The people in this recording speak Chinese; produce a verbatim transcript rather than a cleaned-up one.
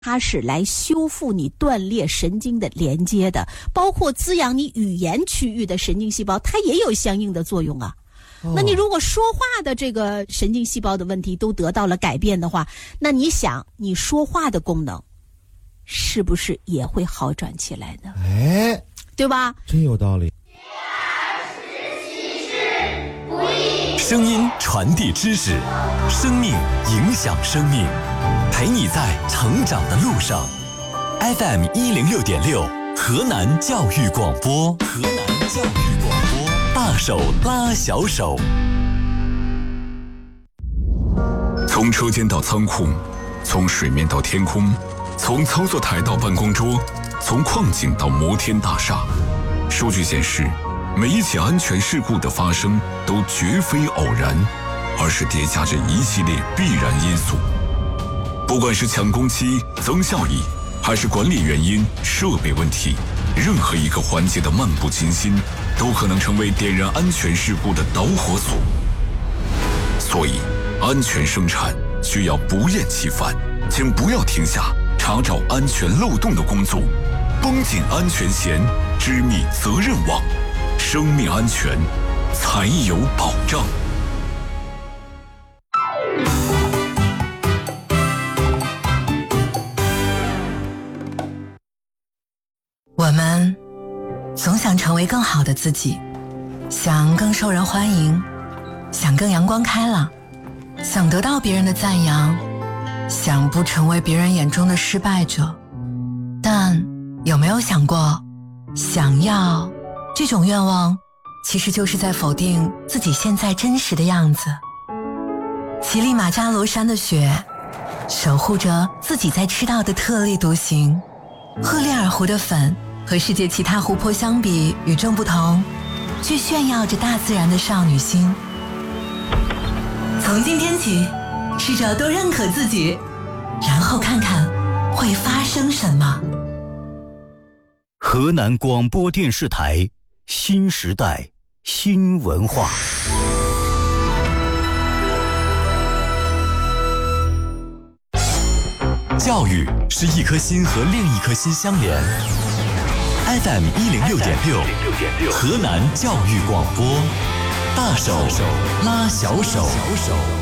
它是来修复你断裂神经的连接的，包括滋养你语言区域的神经细胞，它也有相应的作用啊。哦、那你如果说话的这个神经细胞的问题都得到了改变的话，那你想你说话的功能是不是也会好转起来呢？ 哎， 对吧？ 真有道理。 声音传递知识，生命影响生命，陪你在成长的路上。F M 一零六点六，河南教育广播，河南教育广播，大手拉小手。 从车间到仓库，从水面到天空，从操作台到办公桌，从矿井到摩天大厦。数据显示，每一起安全事故的发生都绝非偶然，而是叠加着一系列必然因素。不管是抢工期、增效益，还是管理原因、设备问题，任何一个环节的漫不经心，都可能成为点燃安全事故的导火索。所以，安全生产需要不厌其烦，请不要停下查找安全漏洞的工作，绷紧安全弦，织密责任网。生命安全才有保障。 我们总想成为更好的自己，想更受人欢迎，想更阳光开朗，想得到别人的赞扬，想不成为别人眼中的失败者。但有没有想过，想要这种愿望其实就是在否定自己现在真实的样子。乞力马扎罗山的雪守护着自己在赤道的特立独行，赫列尔湖的粉和世界其他湖泊相比与众不同，却炫耀着大自然的少女心。从今天起，试着多认可自己，然后看看会发生什么。 河南广播电视台新时代新文化。教育是一颗心和另一颗心相连。F M 一零六点六，河南教育广播，大手拉小手。